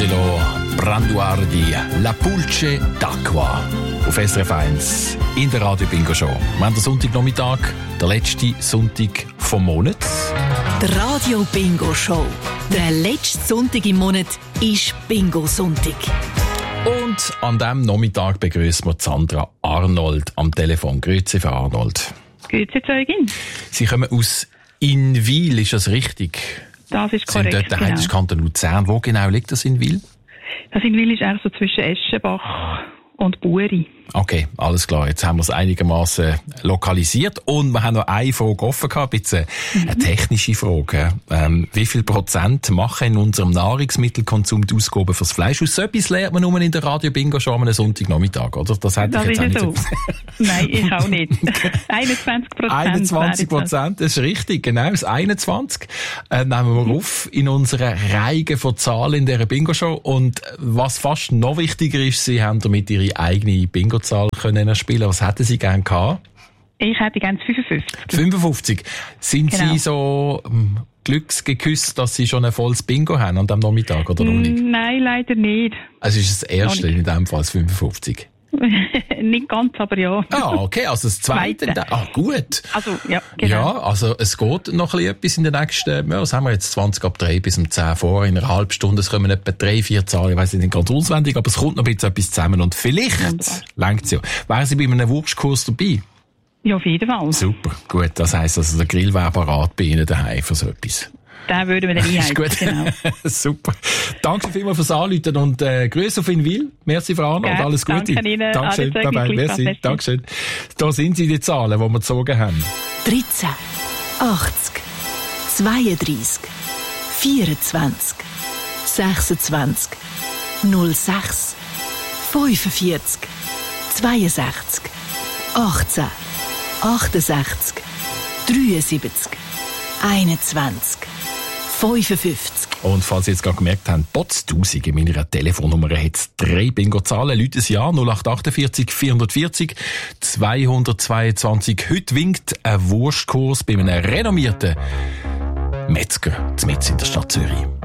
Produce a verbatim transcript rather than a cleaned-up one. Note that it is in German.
Angelo Branduardi, La Pulce d'Acqua auf S R F eins in der Radio Bingo Show. Wir haben den Sonntagnachmittag, der letzte Sonntag vom Monat. Die Radio Bingo Show. Der letzte Sonntag im Monat ist Bingo-Sonntag. Und an diesem Nachmittag begrüßen wir Sandra Arnold am Telefon. Grüezi, Frau Arnold. Grüezi, Zeugin. Sie kommen aus Inwil, ist das richtig? Das ist korrekt, Sie sind dort daheim, genau. das ist Kanton Luzern. Wo genau liegt das in Wil? Das in Wil ist eher so zwischen Eschenbach und Buri. Okay, alles klar. Jetzt haben wir es einigermaßen lokalisiert. Und wir haben noch eine Frage offen gehabt, bitte eine technische Frage. Ähm, wie viel Prozent machen in unserem Nahrungsmittelkonsum die Ausgaben fürs Fleisch aus? So etwas lernt man nur in der Radio Bingo schon am Sonntagnachmittag, oder? Das hätte Das ich jetzt ist auch so. Nein, ich auch nicht. einundzwanzig Prozent. einundzwanzig Prozent, das ist richtig, genau, das einundzwanzig. Äh, nehmen wir auf in unserer Reihe von Zahlen in dieser Bingo-Show. Und was fast noch wichtiger ist, Sie haben damit Ihre eigene Bingo-Zahl können spielen. Was hätten Sie gerne gehabt? Ich hätte gerne fünfundfünfzig. fünfundfünfzig. Sind Genau. Sie so ähm, glücksgeküsst, dass Sie schon ein volles Bingo haben an diesem Nachmittag, oder noch nicht? Nein, leider nicht. Also ist das erste in diesem Fall das fünfundfünfzig? Nicht ganz, aber ja. Ah, okay, also das zweite. Zweite. Ah, gut. Also, ja, genau. Ja, also es geht noch ein bisschen etwas in den nächsten, ja, was haben wir jetzt, zwanzig ab drei bis um zehn vor, in einer halben Stunde, es kommen etwa drei, vier Zahlen, ich weiss nicht ganz auswendig, aber es kommt noch ein bisschen etwas zusammen und vielleicht längt es ja. Wären Sie bei einem Wurstkurs dabei? Ja, auf jeden Fall. Super, gut, das heisst also, der Grill wäre parat bei Ihnen daheim für so etwas. Den würden wir dann Ist einhalten. gut. Genau. Super. Danke vielmals fürs Anrufen und äh, Grüße auf Inwil. Merci, Frau Arnold. Gerne. Alles Gute. Danke Ihnen. Dankeschön. Alles Gute. Bye bye. Gleichfalls. Merci. Merci. Dankeschön. Da sind sie, die Zahlen, die wir gezogen haben. dreizehn, achtzig, zweiunddreißig, vierundzwanzig, sechsundzwanzig, null sechs, fünfundvierzig, zweiundsechzig, achtzehn, achtundsechzig, dreiundsiebzig, einundzwanzig, fünfundfünfzig. Und falls Sie jetzt gerade gemerkt haben, Potztausend in meiner Telefonnummer hat es drei Bingo-Zahlen. Leute Sie an, null acht achtundvierzig, vierundvierzig, zweihundertzweiundzwanzig. Heute winkt ein Wurstkurs bei einem renommierten Metzger, mitten in der Stadt Zürich.